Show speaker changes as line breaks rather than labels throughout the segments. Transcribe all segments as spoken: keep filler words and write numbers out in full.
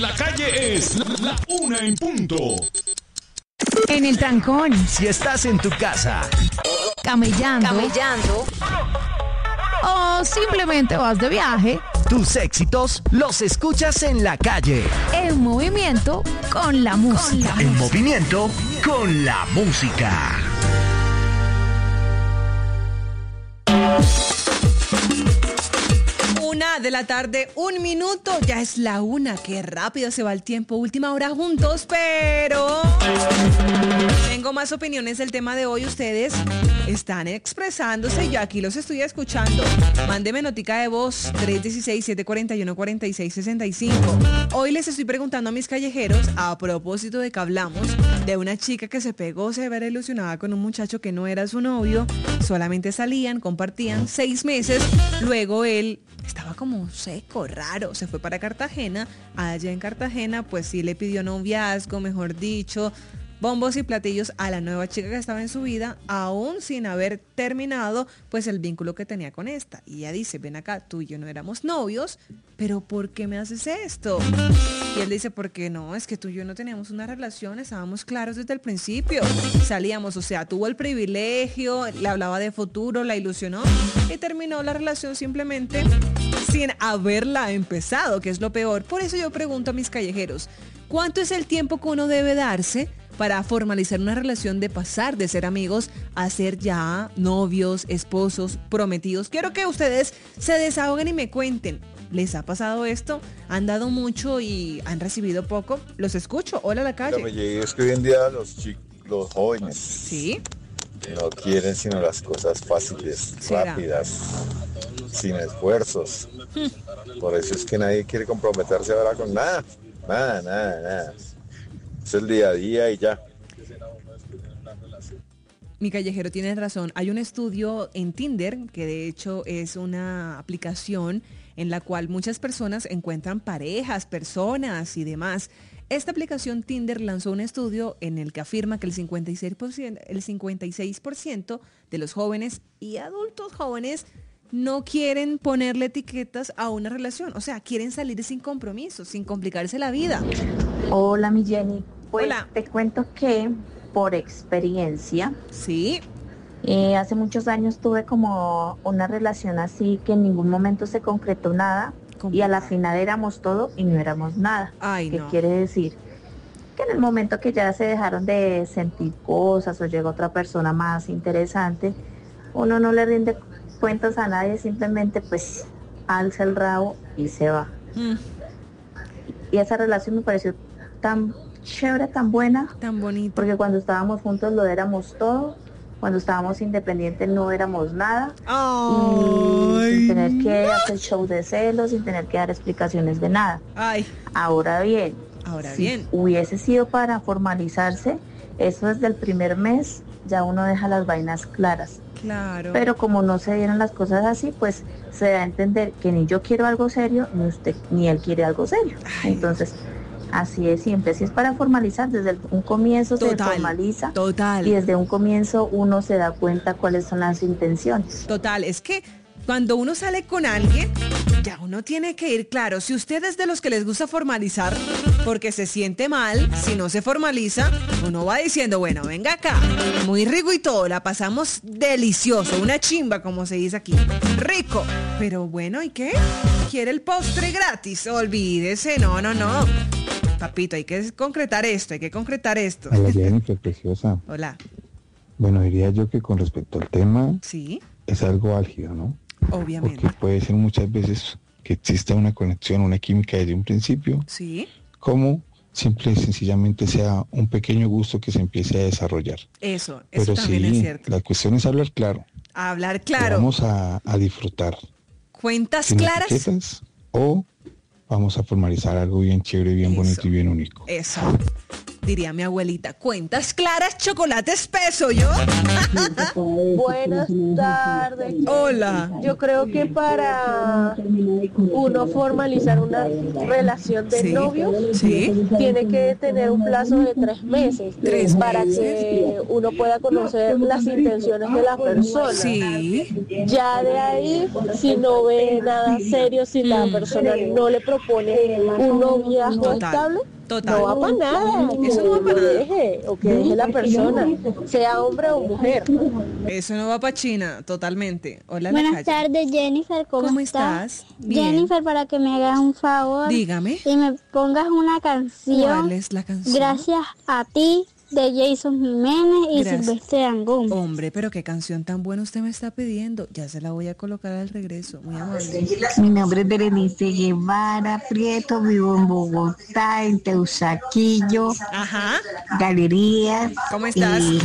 la calle es la una en punto.
En el trancón.
Si estás en tu casa.
Camellando.
Camellando.
O simplemente vas de viaje.
Tus éxitos los escuchas en la calle.
En movimiento con la música.
En movimiento con la música.
Una de la tarde, un minuto, ya es la una, qué rápido se va el tiempo, última hora juntos, pero tengo más opiniones del tema de hoy, ustedes están expresándose, yo aquí los estoy escuchando, mándeme notica de voz, tres uno seis, siete cuatro uno, cuatro seis seis cinco, hoy les estoy preguntando a mis callejeros, a propósito de que hablamos de una chica que se pegó, se ve ilusionada con un muchacho que no era su novio, solamente salían, compartían seis meses, luego él estaba como seco, raro, se fue para Cartagena, allá en Cartagena pues sí le pidió noviazgo, mejor dicho, bombos y platillos a la nueva chica que estaba en su vida, aún sin haber terminado pues el vínculo que tenía con esta. Y ella dice, ven acá, tú y yo no éramos novios, pero ¿por qué me haces esto? Y él dice, porque no, es que tú y yo no teníamos una relación, estábamos claros desde el principio, salíamos, o sea, tuvo el privilegio, le hablaba de futuro, la ilusionó y terminó la relación simplemente sin haberla empezado, que es lo peor. Por eso yo pregunto a mis callejeros, ¿cuánto es el tiempo que uno debe darse para formalizar una relación de pasar de ser amigos a ser ya novios, esposos, prometidos? Quiero que ustedes se desahoguen y me cuenten. ¿Les ha pasado esto? ¿Han dado mucho y han recibido poco? Los escucho. Hola a la calle.
Lo que llegué es que hoy en día los chicos, los jóvenes,
¿sí?
No quieren sino las cosas fáciles,
¿será?
Rápidas, sin esfuerzos.
Hmm.
Por eso es que nadie quiere comprometerse ahora con nada. Nada, nada, nada. Es el día a día y ya.
Mi callejero tiene razón. Hay un estudio en Tinder, que de hecho es una aplicación en la cual muchas personas encuentran parejas, personas y demás. Esta aplicación Tinder lanzó un estudio en el que afirma que el cincuenta y seis por ciento, el cincuenta y seis por ciento de los jóvenes y adultos jóvenes no quieren ponerle etiquetas a una relación. O sea, quieren salir sin compromiso, sin complicarse la vida.
Hola, mi Jenny. Pues
Hola.
Te cuento que por experiencia,
sí,
eh, hace muchos años tuve como una relación así que en ningún momento se concretó nada y a la final éramos todo y no éramos nada.
Ay,
¿Qué
no.
quiere decir? Que en el momento que ya se dejaron de sentir cosas o llega otra persona más interesante, uno no le rinde cuentas a nadie, simplemente pues alza el rabo y se va.
Mm.
Y esa relación me pareció tan chévere, tan buena,
tan bonito,
porque cuando estábamos juntos lo éramos todo, cuando estábamos independientes no éramos nada.
Ay.
Y sin tener que hacer show de celos, sin tener que dar explicaciones de nada.
Ay.
Ahora bien,
Ahora
si
bien.
hubiese sido para formalizarse, eso desde el primer mes ya uno deja las vainas claras.
Claro.
Pero como no se dieron las cosas así, pues se da a entender que ni yo quiero algo serio, ni usted, ni él quiere algo serio.
Ay.
Entonces, así es siempre. Si es para formalizar, desde el- un comienzo
Total,
se formaliza.
total.
Y desde un comienzo uno se da cuenta cuáles son las intenciones.
Total, es que cuando uno sale con alguien, ya uno tiene que ir claro. Si usted es de los que les gusta formalizar porque se siente mal, si no se formaliza, uno va diciendo, bueno, venga acá, muy rico y todo, la pasamos delicioso, una chimba como se dice aquí, rico. Pero bueno, ¿y qué? ¿Quiere el postre gratis? Olvídese, no, no, no. Papito, hay que concretar esto, hay que concretar esto.
Hola, Jennifer, preciosa.
Hola.
Bueno, diría yo que con respecto al tema,
Sí,
es algo álgido, ¿no?
obviamente.
Porque puede ser muchas veces que exista una conexión, una química desde un principio,
Sí,
como simple y sencillamente sea un pequeño gusto que se empiece a desarrollar.
eso, eso
Pero
también
sí,
es cierto.
la cuestión es hablar claro.
Hablar
que
claro.
Vamos a, a disfrutar.
Cuentas
sin
claras.
etiquetas, o vamos a formalizar algo bien chévere, bien
Eso.
bonito y bien único.
Eso. diría mi abuelita. Cuentas claras, chocolate espeso, ¿yo?
Buenas tardes.
Hola.
Yo creo que para uno formalizar una relación de
Sí,
novios,
sí.
tiene que tener un plazo de tres meses.
Tres
para
meses.
que uno pueda conocer las intenciones de la persona.
Sí.
Ya de ahí, si no ve nada serio, si la
Mm.
persona no le propone un noviazgo
Total,
estable,
total.
no va para nada.
Eso no va pa'
Que
nada.
deje, o que deje la persona, sea hombre o mujer.
Eso no va para China, totalmente. Hola, la
Buenas
calle.
tardes, Jennifer. ¿Cómo,
¿Cómo
estás?
estás? Bien.
Jennifer, para que me hagas un favor
Dígame.
y me pongas una canción.
¿Cuál es la canción?
Gracias a ti, de Jason Jiménez y
Gracias.
Silvestre Dangond.
Hombre, pero qué canción tan buena usted me está pidiendo. Ya se la voy a colocar al regreso. Muy amable.
Mi nombre es Berenice Guevara Prieto, vivo en Bogotá, en Teusaquillo,
Ajá.
Galerías.
¿Cómo estás?
Y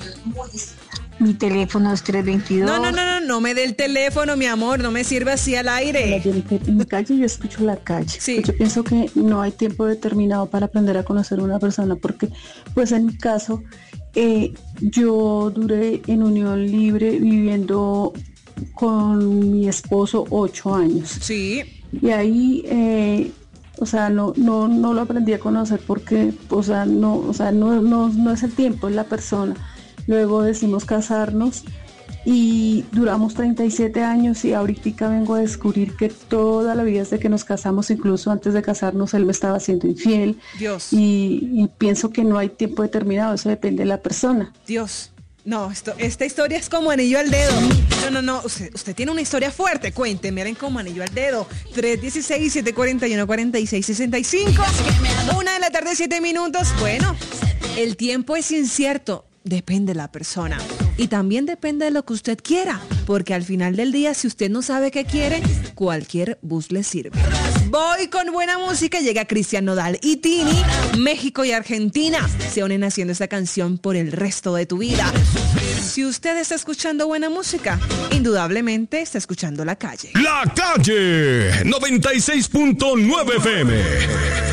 mi teléfono es tres veintidós.
No, no, no, no, no me dé el teléfono, mi amor. No me sirve así al aire.
En mi calle yo escucho la calle.
Sí.
Pues yo pienso que no hay tiempo determinado para aprender a conocer a una persona porque, pues en mi caso, eh, yo duré en unión libre viviendo con mi esposo ocho años.
Sí.
Y ahí, eh, o sea, no, no, no lo aprendí a conocer porque, o sea, no, o sea, no, no, no es el tiempo, es la persona. Luego decidimos casarnos y duramos treinta y siete años y ahorita vengo a descubrir que toda la vida desde que nos casamos, incluso antes de casarnos, él me estaba siendo infiel.
Dios.
Y, y pienso que no hay tiempo determinado, eso depende de la persona.
Dios. No, esto, esta historia es como anillo al dedo. No, no, no. Usted, usted tiene una historia fuerte. Cuénteme, miren como anillo al dedo. tres uno seis, siete cuatro uno, cuatro seis seis cinco. Una de la tarde, siete minutos. Bueno, el tiempo es incierto. Depende de la persona. Y también depende de lo que usted quiera. Porque al final del día, si usted no sabe qué quiere, cualquier bus le sirve. Voy con buena música. Llega Cristian Nodal y Tini. México y Argentina se unen haciendo esta canción por el resto de tu vida. Si usted está escuchando buena música, indudablemente está escuchando La Calle.
La Calle noventa y seis punto nueve F M.